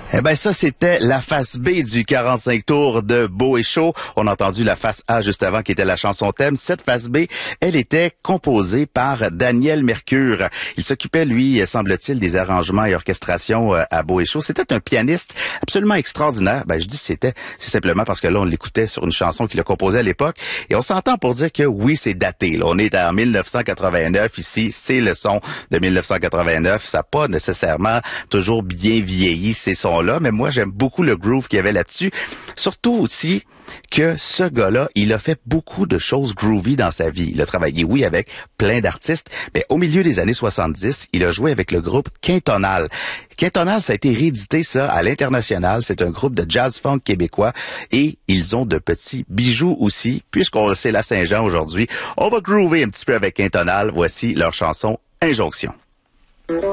Eh ben ça, c'était la face B du 45 tours de Beau et Chaud. On a entendu la face A juste avant qui était la chanson thème. Cette face B, elle était composée par Daniel Mercure. Il s'occupait, lui, semble-t-il, des arrangements et orchestrations à Beau et Chaud. C'était un pianiste absolument extraordinaire. Ben je dis c'est simplement parce que là, on l'écoutait sur une chanson qu'il a composée à l'époque. Et on s'entend pour dire que oui, c'est daté. Là, on est en 1989 ici. C'est le son de 1989. Ça n'a pas nécessairement toujours bien vieilli, ces sons-là, mais moi, j'aime beaucoup le groove qu'il y avait là-dessus. Surtout aussi que ce gars-là, il a fait beaucoup de choses groovy dans sa vie. Il a travaillé, oui, avec plein d'artistes, mais au milieu des années 70, il a joué avec le groupe Quintonal. Quintonal, ça a été réédité, ça, à l'international. C'est un groupe de jazz-funk québécois et ils ont de petits bijoux aussi, puisqu'on sait la Saint-Jean aujourd'hui. On va groover un petit peu avec Quintonal. Voici leur chanson Injonction.